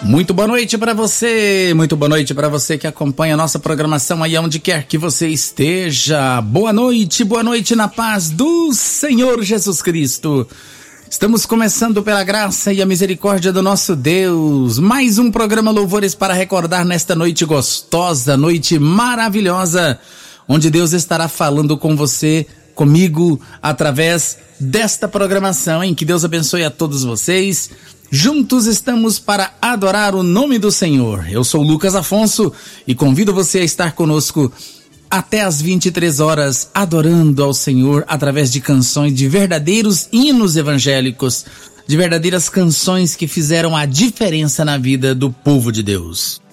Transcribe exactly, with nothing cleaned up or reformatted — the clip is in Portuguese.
Muito boa noite para você, muito boa noite para você que acompanha a nossa programação aí onde quer que você esteja. Boa noite, boa noite na paz do Senhor Jesus Cristo. Estamos começando pela graça e a misericórdia do nosso Deus, mais um programa Louvores para recordar nesta noite gostosa, noite maravilhosa, onde Deus estará falando com você, comigo, através desta programação, em que Deus abençoe a todos vocês. Juntos estamos para adorar o nome do Senhor. Eu sou Lucas Afonso e convido você a estar conosco até às vinte e três horas, adorando ao Senhor através de canções, de verdadeiros hinos evangélicos, de verdadeiras canções que fizeram a diferença na vida do povo de Deus.